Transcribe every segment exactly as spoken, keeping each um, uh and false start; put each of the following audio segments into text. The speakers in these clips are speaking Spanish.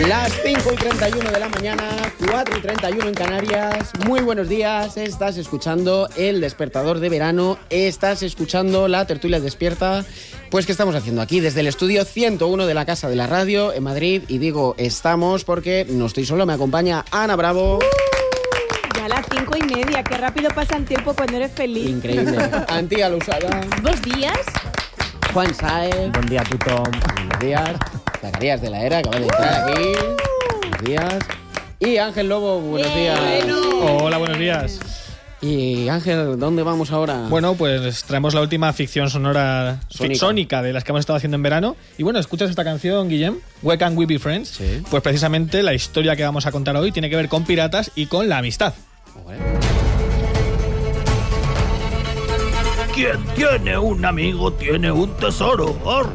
Las cinco y treinta y uno de la mañana, cuatro y treinta y uno en Canarias. Muy buenos días, estás escuchando El Despertador de Verano, estás escuchando La Tertulia Despierta. Pues, ¿qué estamos haciendo aquí? Desde el estudio ciento uno de la Casa de la Radio en Madrid. Y digo estamos porque no estoy solo, me acompaña Ana Bravo. Ya a las cinco y media, qué rápido pasa el tiempo cuando eres feliz. Increíble. Antía Lousada. Dos días. Juan Saez. Buen día, Tutón. Buenos días. Zacarías de la Era, acaba de entrar aquí. Buenos días. Y Ángel Lobo, buenos días. Bueno. Hola, buenos días. Y Ángel, ¿dónde vamos ahora? Bueno, pues traemos la última ficción sonora Sónica. sónica de las que hemos estado haciendo en verano. Y bueno, ¿escuchas esta canción, Guillem? Where Can We Be Friends? Sí. Pues precisamente la historia que vamos a contar hoy tiene que ver con piratas y con la amistad. Bueno. Quien tiene un amigo tiene un tesoro. Arr.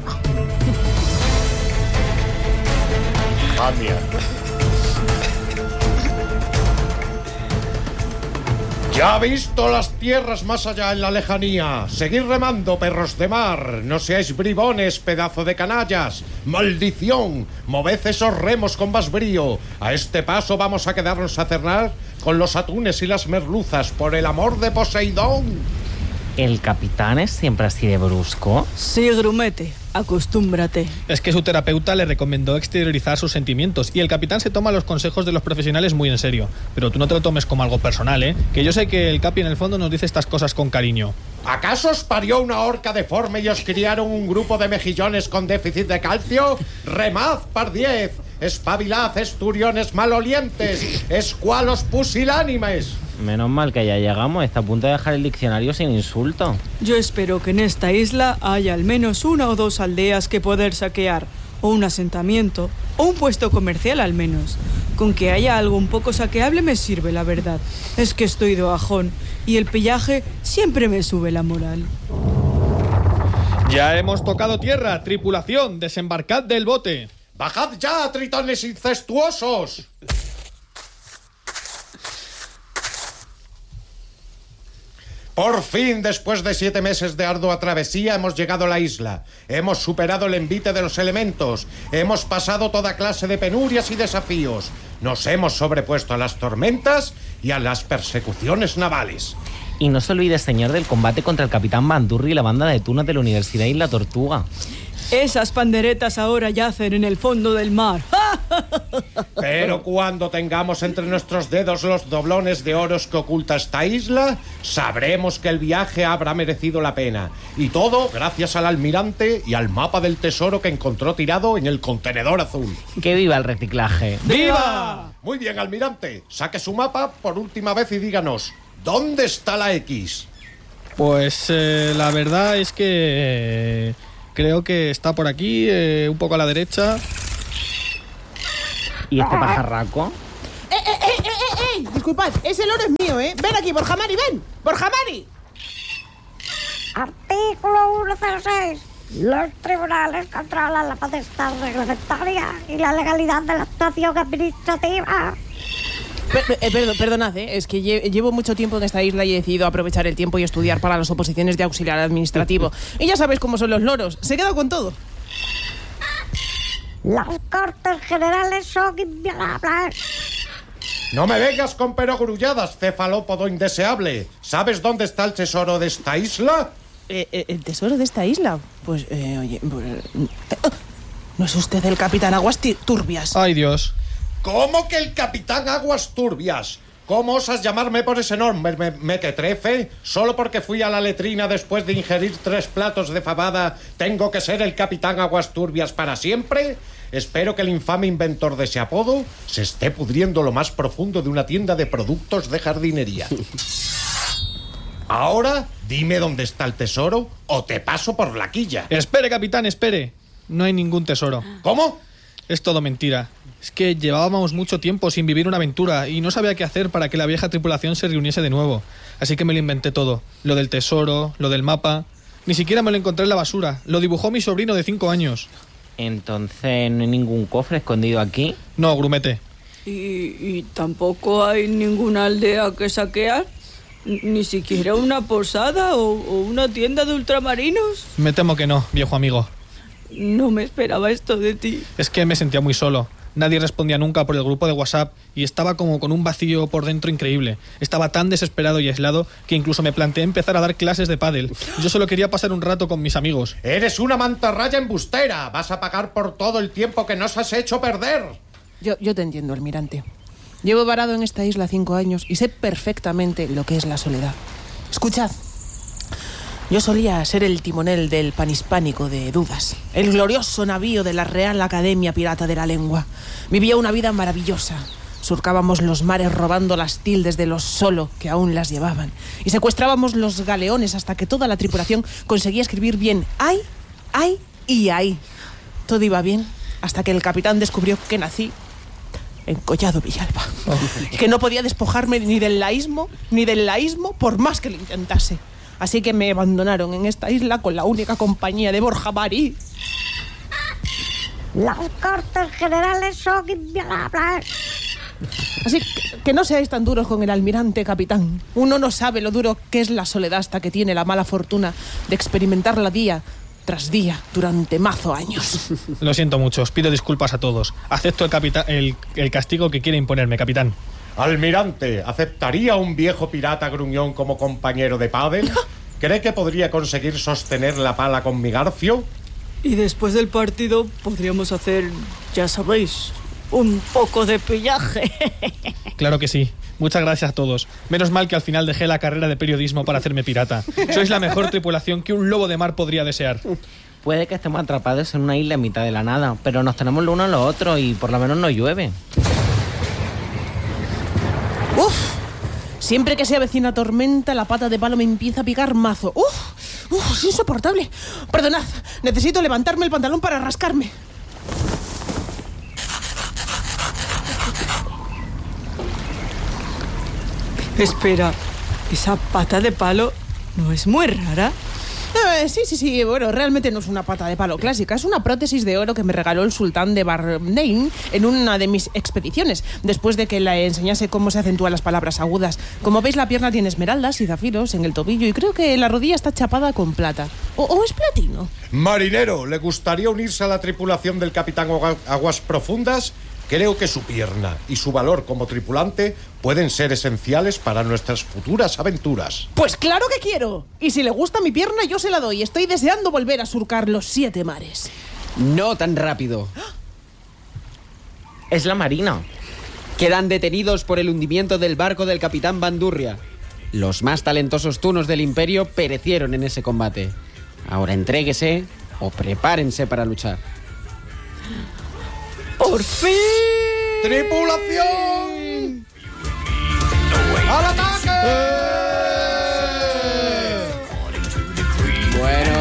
Ya ha visto las tierras más allá en la lejanía. Seguid remando, perros de mar. No seáis bribones, pedazo de canallas. ¡Maldición! Moved esos remos con más brío. A este paso vamos a quedarnos a cerrar con los atunes y las merluzas, por el amor de Poseidón. ¿El capitán es siempre así de brusco? Sí, grumete, acostúmbrate. Es que su terapeuta le recomendó exteriorizar sus sentimientos y el capitán se toma los consejos de los profesionales muy en serio. Pero tú no te lo tomes como algo personal, ¿eh? Que yo sé que el capi en el fondo nos dice estas cosas con cariño. ¿Acaso os parió una orca deforme y os criaron un grupo de mejillones con déficit de calcio? ¡Remad, par diez! ¡Espabilad, esturiones malolientes! ¡Escualos pusilánimes! Menos mal que ya llegamos. Está a punto de dejar el diccionario sin insulto. Yo espero que en esta isla haya al menos una o dos aldeas que poder saquear, o un asentamiento, o un puesto comercial al menos. Con que haya algo un poco saqueable me sirve, la verdad. Es que estoy de bajón, y el pillaje siempre me sube la moral. Ya hemos tocado tierra, tripulación, desembarcad del bote. ¡Bajad ya, tritones incestuosos! Por fin, después de siete meses de ardua travesía, hemos llegado a la isla. Hemos superado el envite de los elementos. Hemos pasado toda clase de penurias y desafíos. Nos hemos sobrepuesto a las tormentas y a las persecuciones navales. Y no se olvide, señor, del combate contra el capitán Bandurri y la banda de tunas de la Universidad Isla Tortuga. Esas panderetas ahora yacen en el fondo del mar. Pero cuando tengamos entre nuestros dedos los doblones de oros que oculta esta isla, sabremos que el viaje habrá merecido la pena. Y todo gracias al almirante y al mapa del tesoro que encontró tirado en el contenedor azul. ¡Que viva el reciclaje! ¡Viva! Muy bien, almirante. Saque su mapa por última vez y díganos, ¿dónde está la X? Pues eh, la verdad es que eh, creo que está por aquí, eh, un poco a la derecha. ¿Y este pajarraco? ¡Eh, eh, eh, eh, eh, eh! Disculpad, ese oro es mío, ¿eh? Ven aquí, Borja Mari, ven. Borja Mari. Artículo ciento seis. Los tribunales controlan la potestad reglamentaria y la legalidad de la actuación administrativa. Per- eh, perdón, perdonad, ¿eh? Es que lle- llevo mucho tiempo en esta isla y he decidido aprovechar el tiempo y estudiar para las oposiciones de auxiliar administrativo. Y ya sabéis cómo son los loros. Se queda con todo. Las Cortes Generales son inviolables. No me vengas con perogrulladas, cefalópodo indeseable. ¿Sabes dónde está el tesoro de esta isla? Eh, eh, ¿El tesoro de esta isla? Pues, eh, oye... Pues, eh, oh, ¿no es usted el capitán Aguas Ti- Turbias? ¡Ay, Dios! ¿Cómo que el capitán Aguas Turbias? ¿Cómo osas llamarme por ese nombre, me- mequetrefe? ¿Solo porque fui a la letrina después de ingerir tres platos de fabada tengo que ser el capitán Aguas Turbias para siempre? Espero que el infame inventor de ese apodo se esté pudriendo lo más profundo de una tienda de productos de jardinería. Ahora, dime dónde está el tesoro o te paso por la quilla. Espere, capitán, espere. No hay ningún tesoro. ¿Cómo? Es todo mentira. Es que llevábamos mucho tiempo sin vivir una aventura y no sabía qué hacer para que la vieja tripulación se reuniese de nuevo. Así que me lo inventé todo. Lo del tesoro, lo del mapa. Ni siquiera me lo encontré en la basura. Lo dibujó mi sobrino de cinco años. Entonces, ¿no hay ningún cofre escondido aquí? No, grumete. ¿Y, y tampoco hay ninguna aldea que saquear? ¿Ni siquiera una posada o, o una tienda de ultramarinos? Me temo que no, viejo amigo. No me esperaba esto de ti. Es que me sentía muy solo. Nadie respondía nunca por el grupo de WhatsApp y estaba como con un vacío por dentro increíble. Estaba tan desesperado y aislado que incluso me planteé empezar a dar clases de pádel. Yo solo quería pasar un rato con mis amigos. ¡Eres una mantarraya embustera! ¡Vas a pagar por todo el tiempo que nos has hecho perder! Yo, yo te entiendo, almirante. Llevo varado en esta isla cinco años y sé perfectamente lo que es la soledad. Escuchad. Yo solía ser el timonel del Panhispánico de Dudas, el glorioso navío de la Real Academia Pirata de la Lengua. Vivía una vida maravillosa. Surcábamos los mares robando las tildes de los solo que aún las llevaban. Y secuestrábamos los galeones hasta que toda la tripulación conseguía escribir bien ay, ay y ay. Todo iba bien hasta que el capitán descubrió que nací en Collado Villalba. Oh. Y que no podía despojarme ni del laísmo ni del laísmo por más que lo intentase. Así que me abandonaron en esta isla con la única compañía de Borja Mari. Las Cortes Generales son inviolables. Así que, que no seáis tan duros con el almirante, capitán. Uno no sabe lo duro que es la soledad hasta que tiene la mala fortuna de experimentarla día tras día durante mazo años. Lo siento mucho, os pido disculpas a todos. Acepto el, capita- el, el castigo que quiere imponerme, capitán. Almirante, ¿aceptaría un viejo pirata gruñón como compañero de pádel? ¿Cree que podría conseguir sostener la pala con mi garfio? Y después del partido podríamos hacer, ya sabéis, un poco de pillaje. Claro que sí. Muchas gracias a todos. Menos mal que al final dejé la carrera de periodismo para hacerme pirata. Sois la mejor tripulación que un lobo de mar podría desear. Puede que estemos atrapados en una isla en mitad de la nada, pero nos tenemos lo uno a lo otro y por lo menos no llueve. ¡Uf! Siempre que se avecina tormenta, la pata de palo me empieza a picar mazo. ¡Uf! ¡Uf! Es insoportable. Perdonad, necesito levantarme el pantalón para rascarme. Espera, esa pata de palo no es muy rara. Eh, sí, sí, sí, bueno, realmente no es una pata de palo clásica, es una prótesis de oro que me regaló el sultán de Bahrein en una de mis expediciones, después de que le enseñase cómo se acentúan las palabras agudas. Como veis, la pierna tiene esmeraldas y zafiros en el tobillo y creo que la rodilla está chapada con plata. ¿O, o es platino? Marinero, ¿le gustaría unirse a la tripulación del Capitán Aguas Profundas? Creo que su pierna y su valor como tripulante pueden ser esenciales para nuestras futuras aventuras. Pues claro que quiero. Y si le gusta mi pierna, yo se la doy. Estoy deseando volver a surcar los siete mares. No tan rápido. Es la Marina. Quedan detenidos por el hundimiento del barco del capitán Bandurria. Los más talentosos tunos del Imperio perecieron en ese combate. Ahora entréguese o prepárense para luchar. ¡Por fin! ¡Tripulación! ¡Al ataque! Bueno.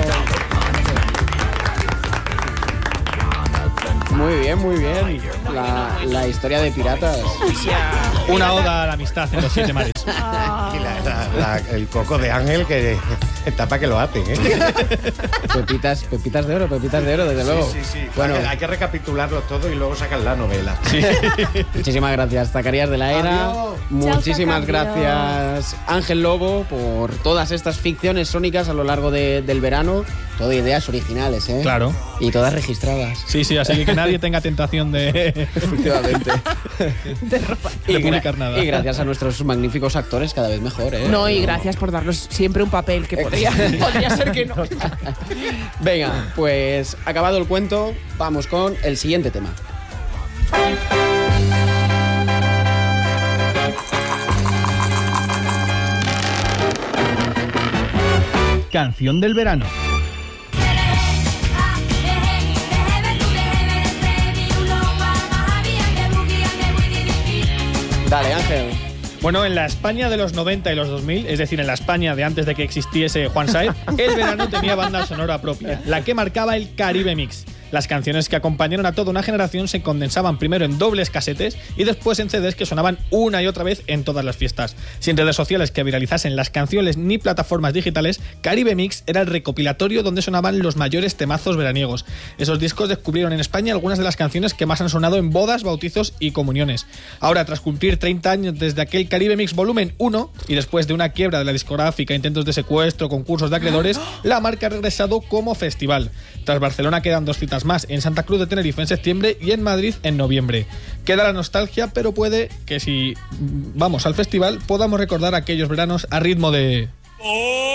Muy bien, muy bien. La, la historia de piratas. Una oda a la amistad en los siete mares. Y la, la, la, el coco de Ángel que está para que lo aten, ¿eh? Pepitas, pepitas de oro, pepitas de oro, desde Sí, luego. sí, sí. Bueno, Hay que, hay que recapitularlo todo y luego sacar la novela. Sí. muchísimas gracias, Zacarías de la Era. Adiós. Muchísimas Chao, Zacarías. gracias, Ángel Lobo, por todas estas ficciones sónicas a lo largo de- del verano. Todo ideas originales, ¿eh? Claro. Y todas registradas. Sí, sí, así que nadie tenga tentación de, Efectivamente. De ropa. y, de gra- publicar nada. y gracias a nuestros magníficos actores, cada vez mejor, ¿eh? No, y gracias por darnos siempre un papel que podría, podría ser que no. Venga, pues acabado el cuento, vamos con el siguiente tema. Canción del verano. Dale, Ángel. Bueno, en la España de los noventa y los dos mil, es decir, en la España de antes de que existiese Juan Saez, el verano tenía banda sonora propia, la que marcaba el Caribe Mix. Las canciones que acompañaron a toda una generación se condensaban primero en dobles casetes y después en C Ds que sonaban una y otra vez en todas las fiestas. Sin redes sociales que viralizasen las canciones ni plataformas digitales, Caribe Mix era el recopilatorio donde sonaban los mayores temazos veraniegos. Esos discos descubrieron en España algunas de las canciones que más han sonado en bodas, bautizos y comuniones. Ahora, tras cumplir treinta años desde aquel Caribe Mix volumen uno y después de una quiebra de la discográfica, intentos de secuestro, concursos de acreedores, la marca ha regresado como festival. Tras Barcelona quedan dos citas fiestas más, en Santa Cruz de Tenerife en septiembre y en Madrid en noviembre. Queda la nostalgia, pero puede que si vamos al festival podamos recordar aquellos veranos a ritmo de...